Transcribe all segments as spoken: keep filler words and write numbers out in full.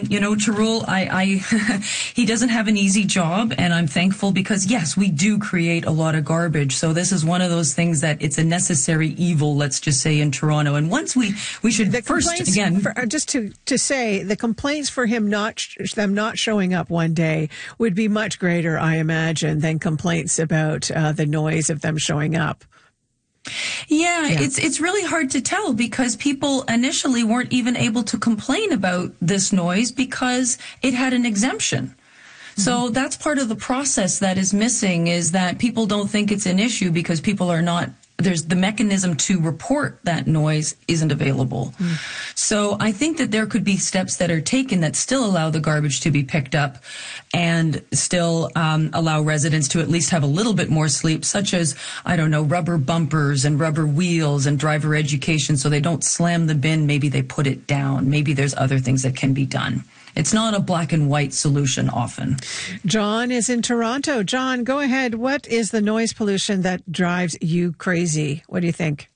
you know, Tarul, I, I he doesn't have an easy job, and I'm thankful because, yes, we do create a lot of garbage. So this is one of those things that it's a necessary evil, let's just say, in Toronto. And once we, we should the first, again... For, just to, to say, the complaints for him not, them not showing up one day would be much greater, I imagine, than complaints about uh, the noise of them showing up. Yeah, yeah, it's it's really hard to tell because people initially weren't even able to complain about this noise because it had an exemption. Mm-hmm. So that's part of the process that is missing, is that people don't think it's an issue because people are not, there's the mechanism to report that noise isn't available. Mm. So I think that there could be steps that are taken that still allow the garbage to be picked up and still um, allow residents to at least have a little bit more sleep, such as, I don't know, rubber bumpers and rubber wheels and driver education so they don't slam the bin. Maybe they put it down. Maybe there's other things that can be done. It's not a black and white solution often. John is in Toronto. John, go ahead. What is the noise pollution that drives you crazy? What do you think?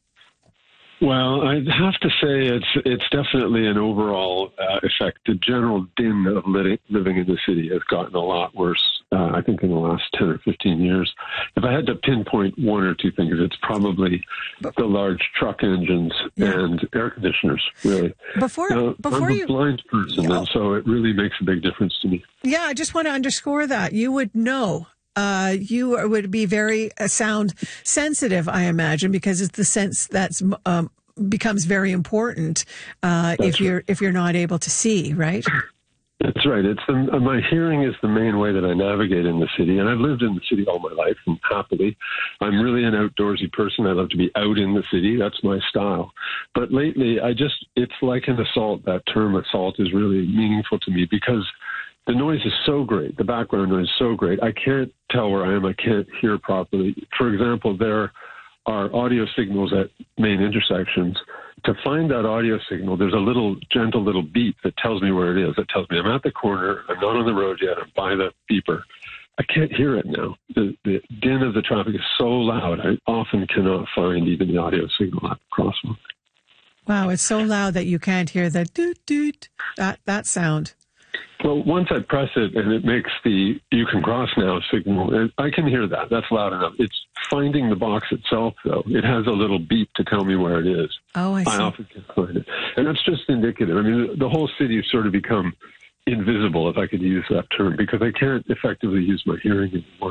Well, I have to say it's it's definitely an overall uh, effect. The general din of living, living in the city has gotten a lot worse, uh, I think, in the last ten or fifteen years. If I had to pinpoint one or two things, it's probably the large truck engines yeah. and air conditioners, really. Before, now, before I'm a you, blind person, you know, and so it really makes a big difference to me. Yeah, I just want to underscore that. You would know. Uh, you would be very uh, sound sensitive, I imagine, because it's the sense that's um, becomes very important uh, if right. you're if you're not able to see, right? That's right. It's the, my hearing is the main way that I navigate in the city, and I've lived in the city all my life, and happily, I'm really an outdoorsy person. I love to be out in the city. That's my style. But lately, I just it's like an assault. That term assault is really meaningful to me because the noise is so great. The background noise is so great. I can't tell where I am. I can't hear properly. For example, there are audio signals at main intersections. To find that audio signal, there's a little gentle little beep that tells me where it is. It tells me I'm at the corner. I'm not on the road yet. I'm by the beeper. I can't hear it now. The, the din of the traffic is so loud. I often cannot find even the audio signal at the crosswalk. Wow, it's so loud that you can't hear the doot doot that that sound. Well, once I press it and it makes the "you can cross now" signal, I can hear that. That's loud enough. It's finding the box itself, though. It has a little beep to tell me where it is. Oh, I see. I often can find it. And that's just indicative. I mean, the whole city has sort of become invisible, if I could use that term, because I can't effectively use my hearing anymore.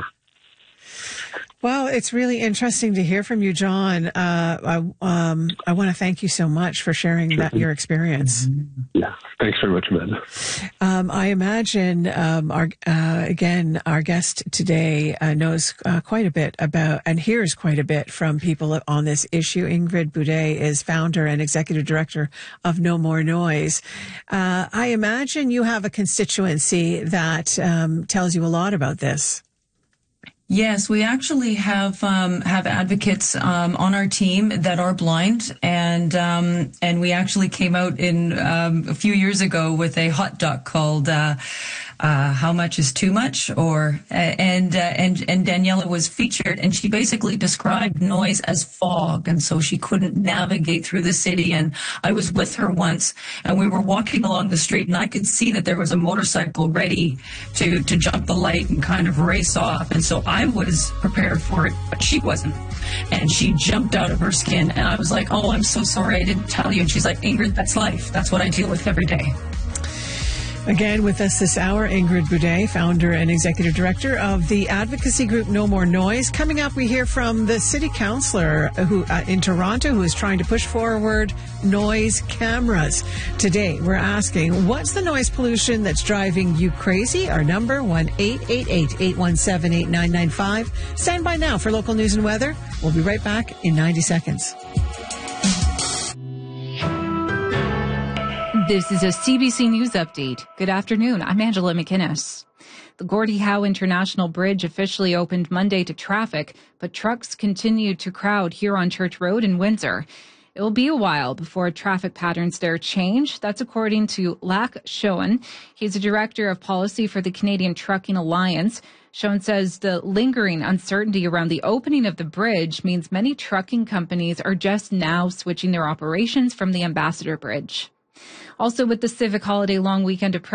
Well, it's really interesting to hear from you, John. Uh, I, um, I want to thank you so much for sharing that your experience. Yeah, thanks very much, Amanda. Um, I imagine um, our uh, again our guest today uh, knows uh, quite a bit about and hears quite a bit from people on this issue. Ingrid Boudet is founder and executive director of No More Noise. Uh, I imagine you have a constituency that um, tells you a lot about this. Yes, we actually have um, have advocates um, on our team that are blind, and um, and we actually came out in um, a few years ago with a hot doc called uh, uh, "How Much Is Too Much," or uh, and uh, and and Daniela was featured, and she basically described noise as fog, and so she couldn't navigate through the city. And I was with her once, and we were walking along the street, and I could see that there was a motorcycle ready to to jump the light and kind of race off, and so I I was prepared for it, but she wasn't. And she jumped out of her skin. And I was like, oh, I'm so sorry I didn't tell you. And she's like, Ingrid, that's life. That's what I deal with every day. Again, with us this hour, Ingrid Boudet, founder and executive director of the advocacy group No More Noise. Coming up, we hear from the city councillor who uh, in Toronto who is trying to push forward noise cameras. Today, we're asking, what's the noise pollution that's driving you crazy? Our number, one eight eight eight, eight one seven, eight nine nine five. Stand by now for local news and weather. We'll be right back in ninety seconds. This is a C B C News Update. Good afternoon. I'm Angela McInnes. The Gordie Howe International Bridge officially opened Monday to traffic, but trucks continued to crowd here on Church Road in Windsor. It will be a while before traffic patterns there change. That's according to Lac Schoen. He's a director of policy for the Canadian Trucking Alliance. Schoen says the lingering uncertainty around the opening of the bridge means many trucking companies are just now switching their operations from the Ambassador Bridge. Also, with the civic holiday long weekend approaching,